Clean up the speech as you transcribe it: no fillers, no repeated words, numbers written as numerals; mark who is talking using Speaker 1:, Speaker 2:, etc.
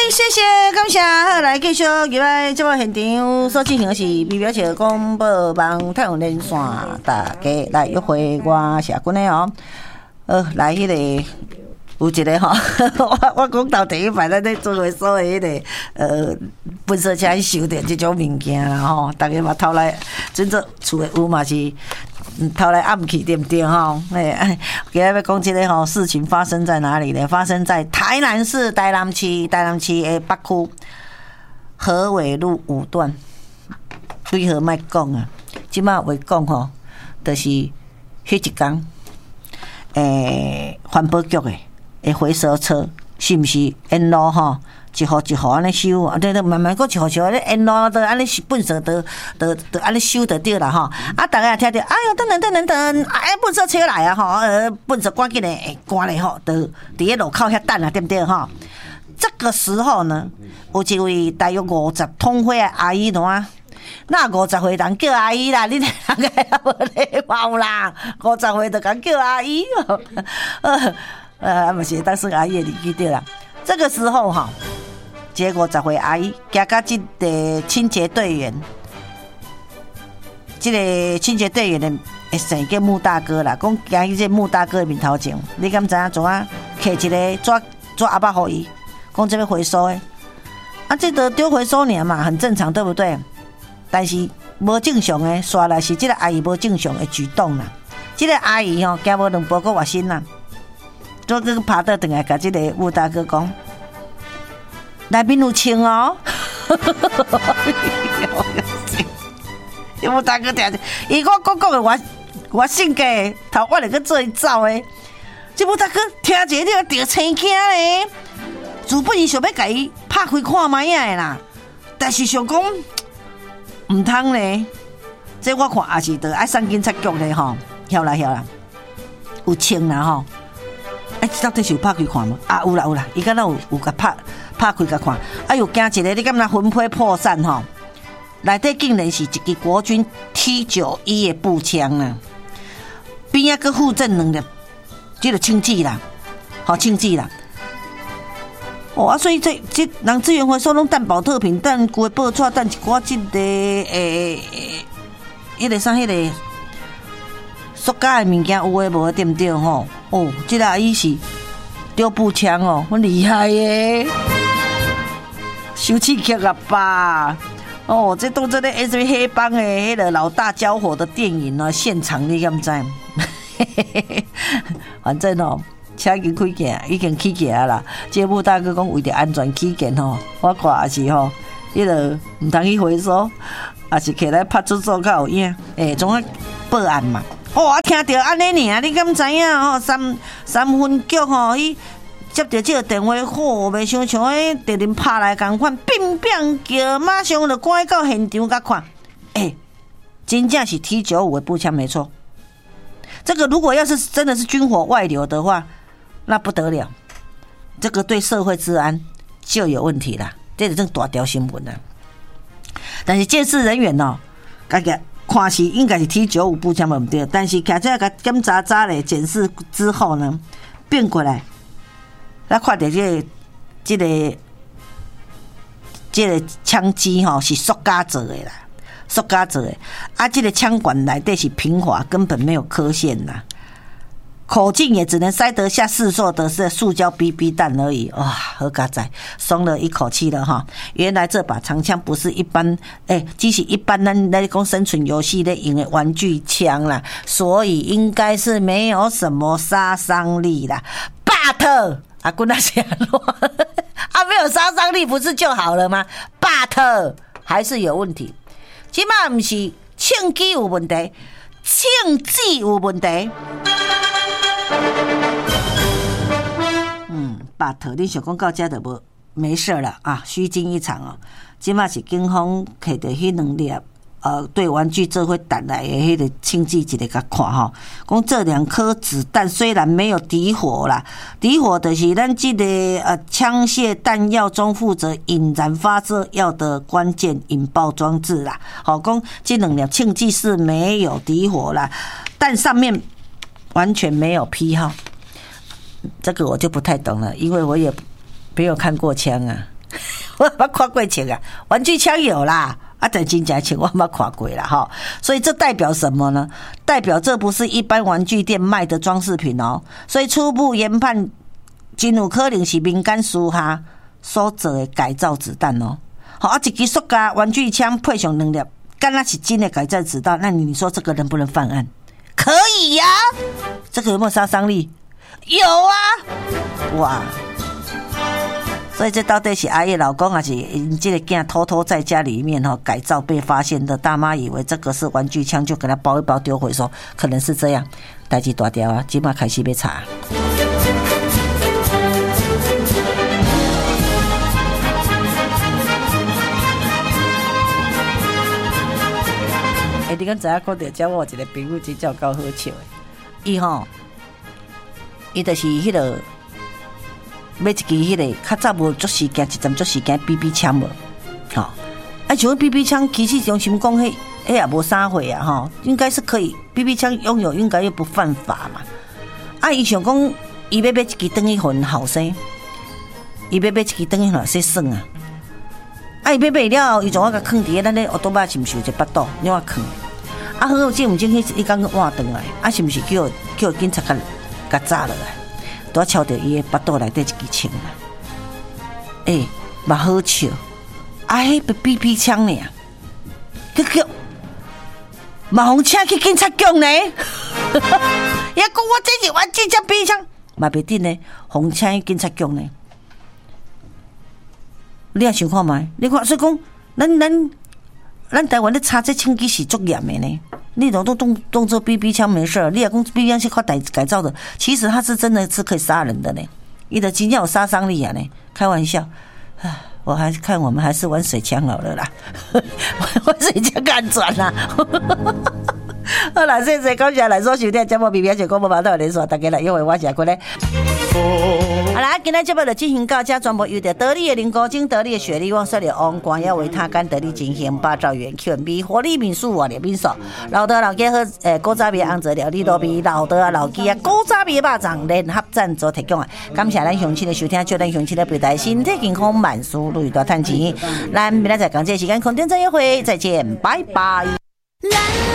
Speaker 1: 谢谢，感谢。好，来继续入来节目现场所进行的是微表情广播网太阳连线，大家来约会我社群的哦。来迄个有一个吼，我讲到第一排咱咧做回收的迄个粪扫车去收点这种物件啦吼，大家嘛偷来，准做厝的有嘛是。偷来暗去对不对哈？今日要讲这个吼，事情发生在哪里呢？发生在台南市台南区的北区河尾路5段。为何莫讲啊？即马话讲吼，就是迄一天，环保局的回收车是毋是沿路吼？一户一户安尼收，慢慢搁一户一户咧沿路都安尼粪扫都安尼收就对啦吼。啊，大家也听到，哎哟，等，粪扫车来啊吼，粪扫赶紧的赶咧吼，都伫咧路口遐等啊，对不对吼？这个时候呢，有一位大约50通岁的阿姨喏，那50岁人叫阿姨啦，你人个也无礼貌啦，50岁就讲叫阿姨哦，嘛是当时阿姨的年纪对啦。这个时候哈。结果50岁阿姨加到这个清洁队员，这个清洁队员的会生叫穆大哥啦，讲行去这穆大哥的面头前，你敢知影怎啊？摕一个抓阿爸给伊，讲这边回收的，啊，这都丢回收年嘛，很正常，对不对？但是无正常的，刷来是这个阿姨无正常的举动啦。这个阿姨吼，加无2包个外身啦，做个爬倒转来，甲这个穆大哥讲。内面有清哦，有大哥听着，伊我讲的我性格，头我来去做伊走的，这无大哥听者你要着生惊咧，自本伊想要甲伊拍开看卖的啦，但是想讲唔通咧，这我看也是得爱上警察局咧吼，晓啦，有清啦吼，到底是有拍开看无？啊有啦，伊敢若有甲拍开甲看，哎呦惊一个，你敢若魂飞魄散吼！内底竟然是一支国军 T91的步枪啊，边仔佫附赠2粒，这个枪支啦，枪支啦。啊，所以这人资源回收拢蛋保特品，蛋规报纸，蛋一寡这个迄个啥迄个塑胶的物件有诶无对不对吼？哦，这个阿姨是丢步枪哦，很厉害耶！收气曲啊吧！哦，这当真咧 S V 黑帮的迄个老大交火的电影啊，现场你敢知？反正哦，车已经开起，已经起起来啦。这穆大哥讲为着安全起见吼，我看也是吼，迄个唔通去回收，也是起来拍出做较有影。总啊报案嘛。哦，我听到安尼尔，你敢知影吼？三分局吼，伊。接到这个电话，袂想像敌人拍来同款，乒乒叫，马上就赶到现场甲看。真正是 T95的步枪没错。这个如果要是真的是军火外流的话，那不得了，这个对社会治安就有问题啦，这是正大条新闻啦。但是监视人员哦，家己看是应该是 T95步枪唔对，但是徛在个检查站咧检视之后呢，变过来。咱看到这个枪支吼是塑胶做的啦，塑胶做的，啊，这个枪管内底是平滑，根本没有刻线啦。口径也只能塞得下市售的是塑胶 BB 弹而已，哇，好嘎仔，松了一口气了哈。原来这把长枪不是一般，只是一般咱讲生存游戏的用的玩具枪啦，所以应该是没有什么杀伤力啦。But 啊，滚那些啊，没有杀伤力不是就好了吗 ？But 还是有问题，起码不是枪击有问题，枪支有问题。But 你想讲到这就没事了啊，虚惊一场哦。起码是警方摕到迄2粒。对玩具这会弹来的迄个枪支一个甲看吼，讲这2颗子弹虽然没有底火啦，底火的是咱这个枪械弹药中负责引燃发射药的关键引爆装置啦。好，讲这2粒枪支是没有底火啦，但上面完全没有批号，这个我就不太懂了，因为我也没有看过枪啊。 我捌看过枪啊，玩具枪有啦，但真正枪我捌看过啦哈。所以这代表什么呢？代表这不是一般玩具店卖的装饰品哦。所以初步研判，真有可能是民间私下所做的改造子弹哦。好，一支塑胶玩具枪配上2粒，干那是真的改造子弹，那你说这个能不能犯案？可以呀、这个有没有杀伤力？有啊，哇！所以这到底是阿姨老公还是因这个囝偷偷在家里面改造被发现的？大妈以为这个是玩具枪，就给他包一包丢回收，可能是这样。代志大条啊，即马开始要查。你敢知影看到遮我有一个朋友真叫够好笑的，伊就是迄个买一支迄个较早无足时间，一阵足时间 BB 枪无，像迄 BB 枪，其实中心讲迄也无啥货啊，应该是可以 BB 枪拥有，应该又不犯法嘛。伊想讲，伊要买一支转去混后生，伊要买一支转去哪说算啊？伊要买了后，伊就我甲放伫咱咧奥多巴是毋是有一个巴肚，你我放。好正毋正迄刚换转来，是毋是叫警察甲抓落来？拄敲到伊的巴肚内底一支枪啊！嘛好笑，迄个 BB 枪呢？叫嘛互请去警察局呢？也讲我这是玩具枪 BB 枪，嘛袂顶呢，互请去警察局呢？你也想看觅？你看，所以讲，咱台湾咧查这枪支是足严的呢。你都动作 BB 枪没事，你也讲 BB 枪是靠改造的，其实它是真的是可以杀人的呢。你的真正有杀伤力啊呢，开玩笑。我还是看我们还是玩水枪好了啦，玩水枪更安全啦。好啦，谢谢感谢来所收听节目， BB 小广播网络连线，大家来约会我是阿坤咧。好啦，今天节目就进行到这，全部由着得力的林高精、得力的雪莉、旺色的王冠要维他干、得力进行8兆元 Q&B 活力民宿我的民宿，老德老家和古早味红泽料理都比老德老鸡啊古早味肉粽联合赞助提供啊！感谢咱乡亲的收听，祝咱乡亲的陪伴身体健康，万事如意大赚钱。咱明仔载讲这时间空中再约会，再见，拜拜。